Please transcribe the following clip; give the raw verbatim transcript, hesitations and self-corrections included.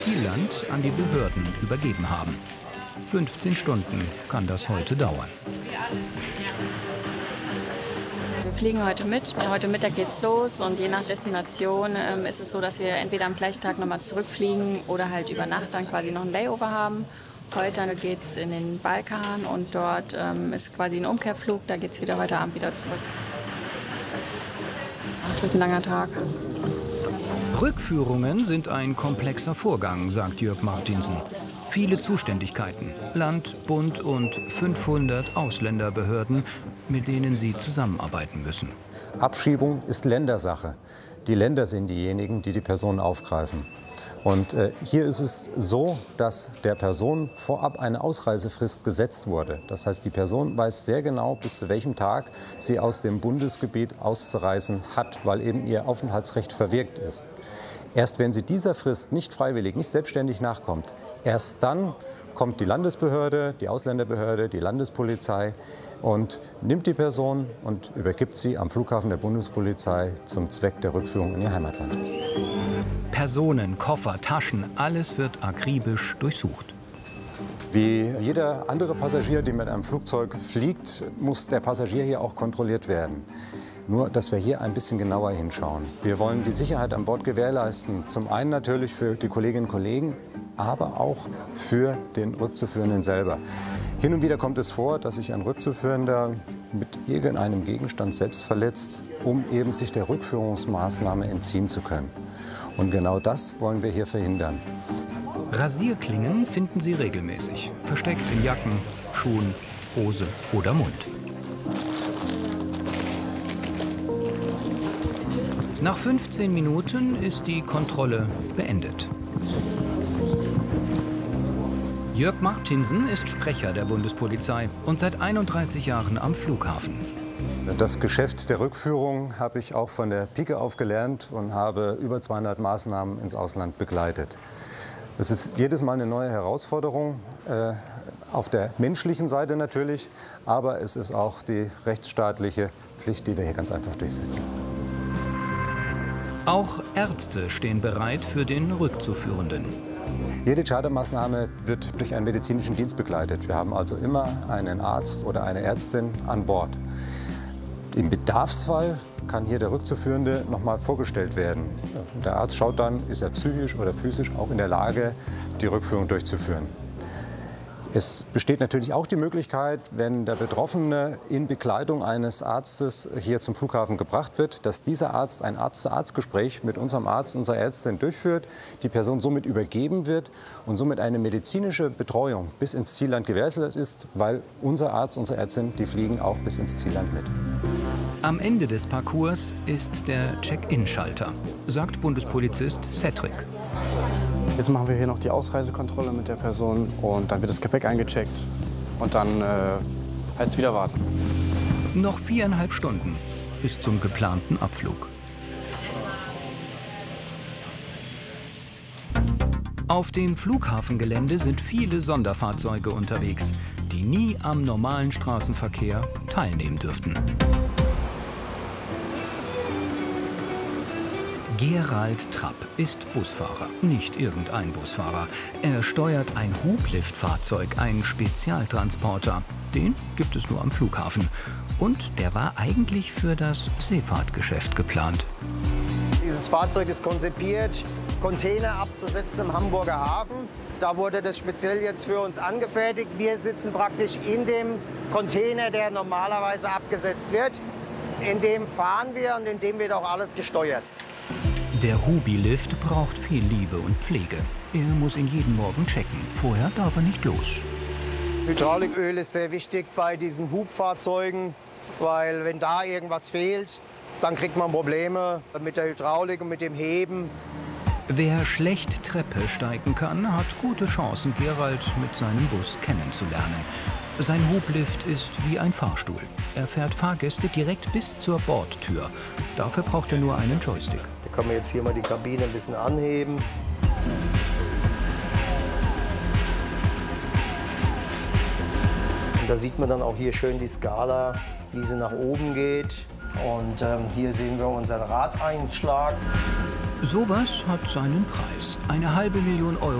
Zielland an die Behörden übergeben haben. fünfzehn Stunden kann das heute dauern. Wir fliegen heute mit. Heute Mittag geht's los und je nach Destination ähm, ist es so, dass wir entweder am gleichen Tag nochmal zurückfliegen oder halt über Nacht dann quasi noch ein Layover haben. Heute geht's in den Balkan und dort ähm, ist quasi ein Umkehrflug. Da geht's wieder heute Abend wieder zurück. Es wird ein langer Tag. Rückführungen sind ein komplexer Vorgang, sagt Jörg Martinsen. Viele Zuständigkeiten, Land, Bund und fünfhundert Ausländerbehörden, mit denen sie zusammenarbeiten müssen. Abschiebung ist Ländersache. Die Länder sind diejenigen, die die Personen aufgreifen. Und äh, hier ist es so, dass der Person vorab eine Ausreisefrist gesetzt wurde. Das heißt, die Person weiß sehr genau, bis zu welchem Tag sie aus dem Bundesgebiet auszureisen hat, weil eben ihr Aufenthaltsrecht verwirkt ist. Erst wenn sie dieser Frist nicht freiwillig, nicht selbstständig nachkommt, erst dann kommt die Landesbehörde, die Ausländerbehörde, die Landespolizei und nimmt die Person und übergibt sie am Flughafen der Bundespolizei zum Zweck der Rückführung in ihr Heimatland. Personen, Koffer, Taschen, alles wird akribisch durchsucht. Wie jeder andere Passagier, der mit einem Flugzeug fliegt, muss der Passagier hier auch kontrolliert werden. Nur, dass wir hier ein bisschen genauer hinschauen. Wir wollen die Sicherheit an Bord gewährleisten. Zum einen natürlich für die Kolleginnen und Kollegen, aber auch für den Rückzuführenden selber. Hin und wieder kommt es vor, dass sich ein Rückzuführender mit irgendeinem Gegenstand selbst verletzt, um eben sich der Rückführungsmaßnahme entziehen zu können. Und genau das wollen wir hier verhindern. Rasierklingen finden Sie regelmäßig, versteckt in Jacken, Schuhen, Hose oder Mund. Nach fünfzehn Minuten ist die Kontrolle beendet. Jörg Martinsen ist Sprecher der Bundespolizei und seit einunddreißig Jahren am Flughafen. Das Geschäft der Rückführung habe ich auch von der Pike auf gelernt und habe über zweihundert Maßnahmen ins Ausland begleitet. Es ist jedes Mal eine neue Herausforderung, äh, auf der menschlichen Seite natürlich, aber es ist auch die rechtsstaatliche Pflicht, die wir hier ganz einfach durchsetzen. Auch Ärzte stehen bereit für den Rückzuführenden. Jede Chartermaßnahme wird durch einen medizinischen Dienst begleitet. Wir haben also immer einen Arzt oder eine Ärztin an Bord. Im Bedarfsfall kann hier der Rückzuführende noch mal vorgestellt werden. Der Arzt schaut dann, ist er psychisch oder physisch auch in der Lage, die Rückführung durchzuführen. Es besteht natürlich auch die Möglichkeit, wenn der Betroffene in Begleitung eines Arztes hier zum Flughafen gebracht wird, dass dieser Arzt ein Arzt-zu-Arzt-Gespräch mit unserem Arzt, unserer Ärztin durchführt, die Person somit übergeben wird und somit eine medizinische Betreuung bis ins Zielland gewährleistet ist, weil unser Arzt, unsere Ärztin, die fliegen auch bis ins Zielland mit. Am Ende des Parcours ist der Check-in-Schalter, sagt Bundespolizist Cedric. Jetzt machen wir hier noch die Ausreisekontrolle mit der Person und dann wird das Gepäck eingecheckt und dann äh, heißt es wieder warten. Noch viereinhalb Stunden bis zum geplanten Abflug. Auf dem Flughafengelände sind viele Sonderfahrzeuge unterwegs, die nie am normalen Straßenverkehr teilnehmen dürften. Gerald Trapp ist Busfahrer, nicht irgendein Busfahrer. Er steuert ein Hubliftfahrzeug, ein Spezialtransporter. Den gibt es nur am Flughafen. Und der war eigentlich für das Seefahrtgeschäft geplant. Dieses Fahrzeug ist konzipiert, Container abzusetzen im Hamburger Hafen. Da wurde das speziell jetzt für uns angefertigt. Wir sitzen praktisch in dem Container, der normalerweise abgesetzt wird. In dem fahren wir und in dem wird auch alles gesteuert. Der Hubilift braucht viel Liebe und Pflege. Er muss ihn jeden Morgen checken. Vorher darf er nicht los. Hydrauliköl ist sehr wichtig bei diesen Hubfahrzeugen, weil wenn da irgendwas fehlt, dann kriegt man Probleme mit der Hydraulik und mit dem Heben. Wer schlecht Treppe steigen kann, hat gute Chancen, Gerald mit seinem Bus kennenzulernen. Sein Hublift ist wie ein Fahrstuhl. Er fährt Fahrgäste direkt bis zur Bordtür. Dafür braucht er nur einen Joystick. Da kann man jetzt hier mal die Kabine ein bisschen anheben. Und da sieht man dann auch hier schön die Skala, wie sie nach oben geht. Und ähm, hier sehen wir unseren Radeinschlag. Sowas hat seinen Preis. Eine halbe Million Euro